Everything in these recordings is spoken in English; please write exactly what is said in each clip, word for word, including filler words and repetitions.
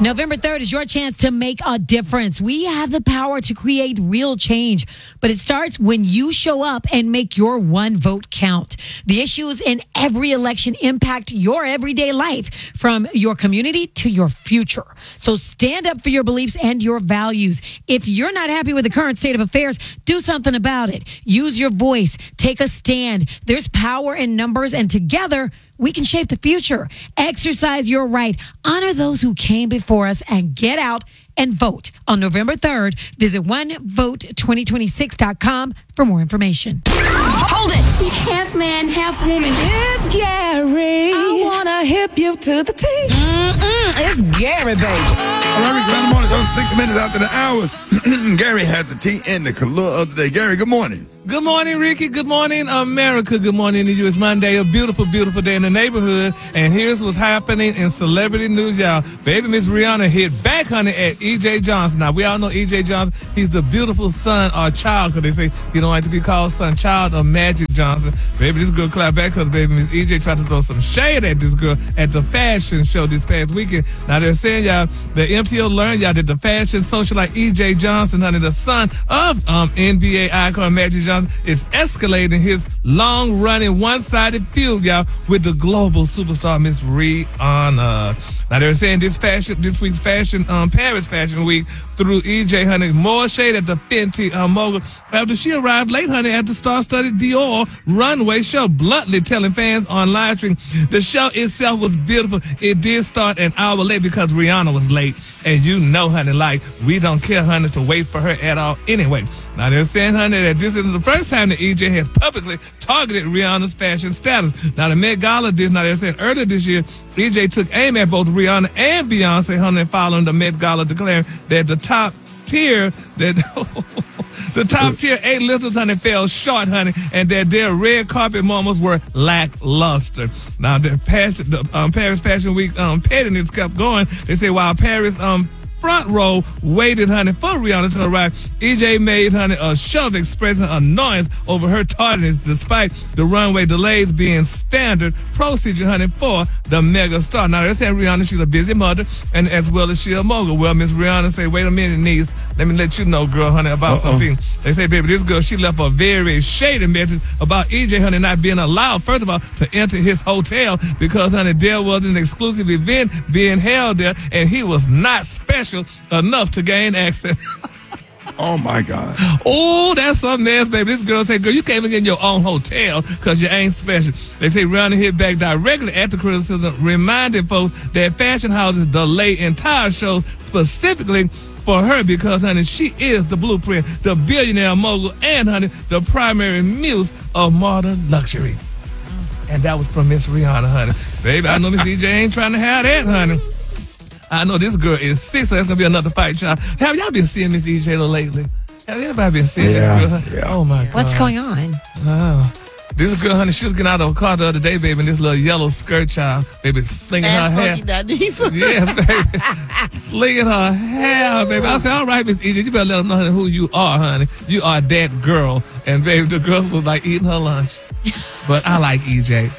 November third is your chance to make a difference. We have the power to create real change, but it starts when you show up and make your one vote count. The issues in every election impact your everyday life, from your community to your future. So stand up for your beliefs and your values. If you're not happy with the current state of affairs, do something about it. Use your voice. Take a stand. There's power in numbers, and together we can shape the future. Exercise your right. Honor those who came before us and get out and vote on November third. Visit one vote twenty twenty-six dot com for more information. Hold it. He's half man, half woman. It's Gary. I wanna hip you to the T. Mm-mm. It's Gary, baby. All right, Ricky, the morning, on six minutes after the hour. Gary has the tea and the color of the day. Gary, good morning. Good morning, Ricky. Good morning, America. Good morning to you. It's Monday, a beautiful, beautiful day in the neighborhood. And here's what's happening in celebrity news, y'all. Baby Miss Rihanna hit back, honey, at E J Johnson. Now, we all know E J Johnson. He's the beautiful son or child, because they say he don't like to be called son, child, or Magic Johnson. Baby, this girl clapped back because baby Miss E J tried to throw some shade at this girl at the fashion show this past weekend. Now, they're saying, y'all, the M T O learned, y'all, that the fashion socialite E J Johnson, honey, the son of um, N B A icon Magic Johnson, is escalating his long-running one-sided feud, y'all, with the global superstar Miss Rihanna. Now, they're saying this fashion, this week's fashion, um, Paris Fashion Week, threw E J, honey, more shade at the Fenty um, mogul after she arrived late, honey, at the star-studded Dior runway show, bluntly telling fans on live stream the show itself was beautiful. It did start an hour late because Rihanna was late. And you know, honey, like, we don't care, honey, to wait for her at all anyway. Now, they're saying, honey, that this isn't the first time that E J has publicly targeted Rihanna's fashion status. Now, the Met Gala did, now they're saying earlier this year, E J took aim at both Rihanna and Beyonce, honey, following the Met Gala declaring that the top tier, that the top tier A-listers, honey, fell short, honey, and that their red carpet moments were lackluster. Now, the, passion, the um, Paris Fashion Week um, pettiness kept going. They say while Paris um front row waited, honey, for Rihanna to arrive, E J made, honey, a show of expressing annoyance over her tardiness despite the runway delays being standard procedure, honey, for the mega star. Now, they're saying Rihanna, she's a busy mother, and as well as she a mogul. Well, Miss Rihanna say, wait a minute, niece, let me let you know, girl, honey, about Uh-oh. something. They say, baby, this girl, she left a very shady message about E J, honey, not being allowed, first of all, to enter his hotel because, honey, there was an exclusive event being held there, and he was not special enough to gain access. Oh, my God. Oh, that's something else, baby. This girl said, girl, you can't even get in your own hotel because you ain't special. They say Rihanna hit back directly at the criticism, reminding folks that fashion houses delay entire shows specifically for her because, honey, she is the blueprint, the billionaire mogul, and, honey, the primary muse of modern luxury. And that was from Miss Rihanna, honey. Baby, I know Miss E J ain't trying to have that, honey. I know this girl is sick, so that's going to be another fight, child. Have y'all been seeing Miss E J lately? Have anybody been seeing yeah, this girl? Yeah. Oh, my God. What's going on? Oh. This girl, honey, she was getting out of a car the other day, baby, in this little yellow skirt, child. Baby, slinging Fast her hair. Yeah, baby. Slinging her hair, baby. I said, all right, Miss E J, you better let them know, honey, who you are, honey. You are that girl. And, baby, the girl was, like, eating her lunch. But I like E J.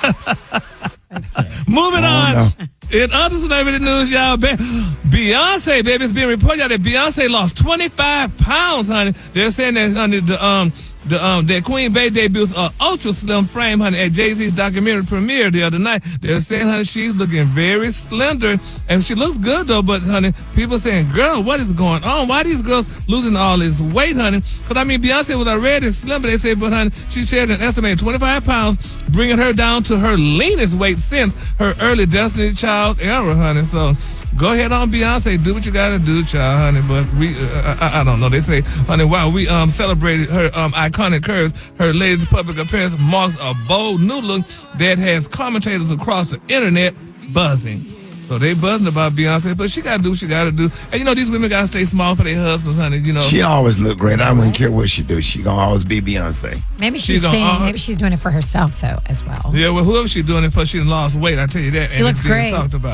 Moving oh, on. No. In other celebrity news, y'all, Beyonce, baby, it's being reported y'all that Beyonce lost twenty-five pounds, honey. They're saying that, honey, the, um, the, um, that Queen Bey debuts an ultra slim frame, honey, at Jay-Z's documentary premiere the other night. They're saying, honey, she's looking very slender, and she looks good, though, but, honey, people saying, girl, what is going on? Why are these girls losing all this weight, honey? Because, I mean, Beyonce was already slim, but they say, but, honey, she shared an estimated twenty-five pounds, bringing her down to her leanest weight since her early Destiny Child era, honey. So go ahead on, Beyonce. Do what you got to do, child, honey. But we, uh, I, I don't know. They say, honey, while we um celebrated her um iconic curves, her latest public appearance marks a bold new look that has commentators across the internet buzzing. So they buzzing about Beyonce, but she got to do what she got to do. And, you know, these women got to stay small for their husbands, honey, you know. She always look great. I wouldn't care what she do. She going to always be Beyonce. Maybe she's She staying, gonna, uh, maybe she's doing it for herself, though, as well. Yeah, well, whoever she's doing it for, she done lost weight, I tell you that. She and looks it's being great. talked about.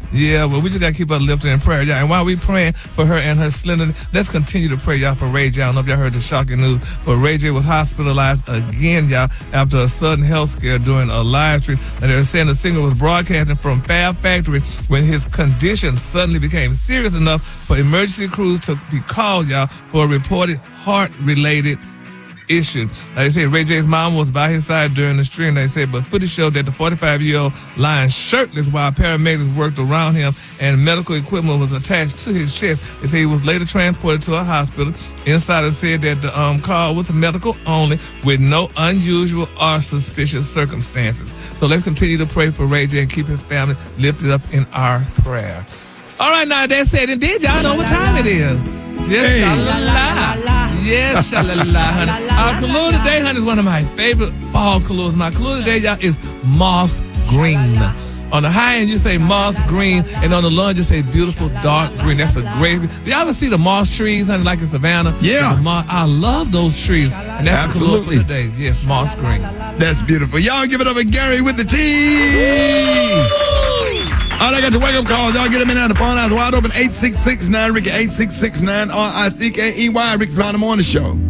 Yeah, well, we just got to keep her lifted in prayer, y'all. And while we praying for her and her slender, let's continue to pray, y'all, for Ray J. I don't know if y'all heard the shocking news, but Ray J was hospitalized again, y'all, after a sudden health scare during a live stream. And they were saying the singer was broadcasting from Fab Factory when his condition suddenly became serious enough for emergency crews to be called, y'all, for a reported heart-related issue. Like they say, Ray J's mom was by his side during the stream. They said, but footage showed that the forty-five-year-old lying shirtless while paramedics worked around him and medical equipment was attached to his chest. They say he was later transported to a hospital. Insiders said that the um, call was medical only with no unusual or suspicious circumstances. So let's continue to pray for Ray J and keep his family lifted up in our prayer. All right, now that said and did, y'all know what time it is. Yes, Hey. sha-la-la. Yes, sha-la-la, honey. Our color today, honey, is one of my favorite fall colors. My color today, y'all, is moss green. On the high end, you say moss green, and on the low end, you say beautiful dark green. That's a great. Do y'all ever see the moss trees, honey, like in Savannah? Yeah. The moss- I love those trees. And that's Absolutely. the color for today. Yes, moss green. That's beautiful. Y'all give it up for Gary with the T. All I got your wake-up calls. Y'all get them in on the phone lines wide open. eight six six nine Ricky, eight six six nine R I C K E Y. Rick's Around the Morning Show.